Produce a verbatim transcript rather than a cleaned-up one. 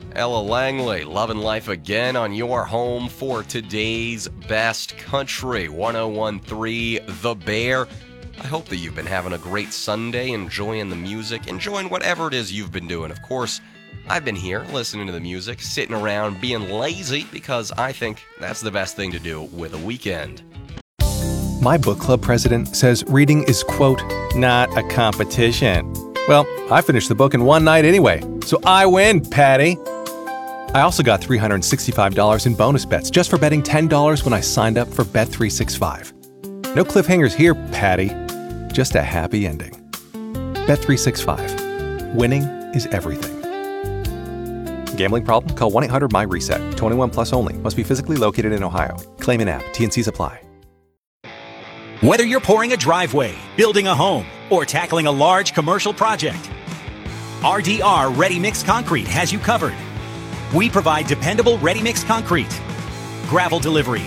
Ella Langley, loving life again on your home for today's best country, one oh one point three The Bear. I hope that you've been having a great Sunday, enjoying the music, enjoying whatever it is you've been doing. Of course, I've been here listening to the music, sitting around being lazy, because I think that's the best thing to do with a weekend. My book club president says reading is, quote, not a competition. Well, I finished the book in one night anyway, so I win, Patty. I also got three hundred sixty-five dollars in bonus bets just for betting ten dollars when I signed up for Bet three sixty-five. No cliffhangers here, Patty. Just a happy ending. Bet three sixty-five. Winning is everything. Gambling problem? Call one eight hundred M Y reset. twenty-one plus only. Must be physically located in Ohio. Claim in app. T N Cs apply. Whether you're pouring a driveway, building a home, or tackling a large commercial project, R D R Ready Mix Concrete has you covered. We provide dependable ready-mix concrete, gravel delivery,